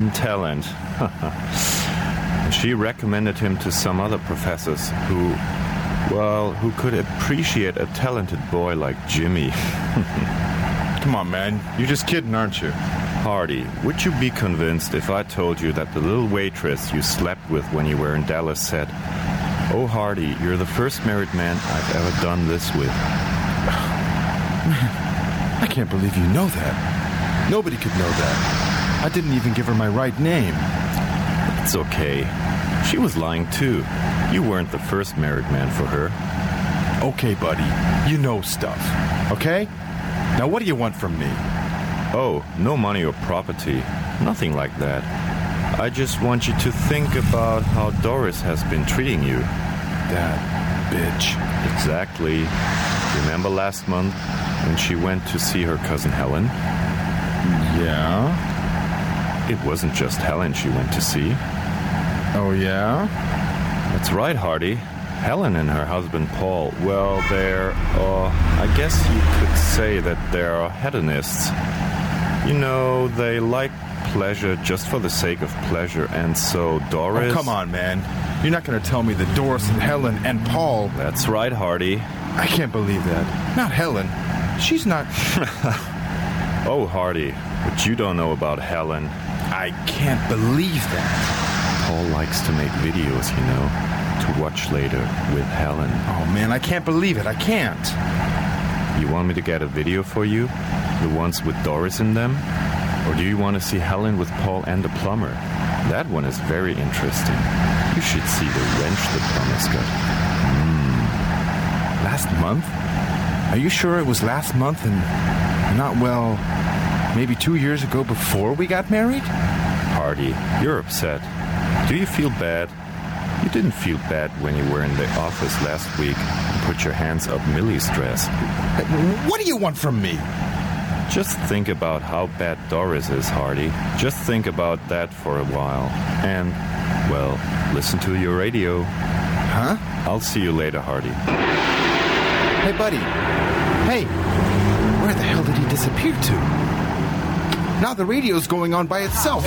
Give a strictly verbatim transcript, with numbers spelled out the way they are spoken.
hidden talent. And she recommended him to some other professors who, well, who could appreciate a talented boy like Jimmy. Come on, man. You're just kidding, aren't you? Hardy, would you be convinced if I told you that the little waitress you slept with when you were in Dallas said, "Oh, Hardy, you're the first married man I've ever done this with"? I can't believe you know that. Nobody could know that. I didn't even give her my right name. It's okay. She was lying too. You weren't the first married man for her. Okay, buddy. You know stuff. Okay? Now what do you want from me? Oh, no money or property. Nothing like that. I just want you to think about how Doris has been treating you. That bitch. Exactly. Remember last month when she went to see her cousin Helen? Yeah? It wasn't just Helen she went to see. Oh, yeah? That's right, Hardy. Helen and her husband Paul, well, they're, uh, I guess you could say that they're hedonists. You know, they like pleasure just for the sake of pleasure, and so Doris... Oh, come on, man. You're not going to tell me that Doris and Helen and Paul... That's right, Hardy. I can't believe that. Not Helen. She's not... Oh, Hardy, but you don't know about Helen. I can't believe that. Paul likes to make videos, you know, to watch later with Helen. Oh, man, I can't believe it. I can't. You want me to get a video for you? The ones with Doris in them? Or do you want to see Helen with Paul and the plumber? That one is very interesting. You should see the wrench the plumber's got. Mm. Last month? Are you sure it was last month and not, well, maybe two years ago before we got married? Hardy, you're upset. Do you feel bad? You didn't feel bad when you were in the office last week and put your hands up Millie's dress. What do you want from me? Just think about how bad Doris is, Hardy. Just think about that for a while. And, well, listen to your radio. Huh? I'll see you later, Hardy. Hey, buddy. Hey, where the hell did he disappear to? Now the radio's going on by itself.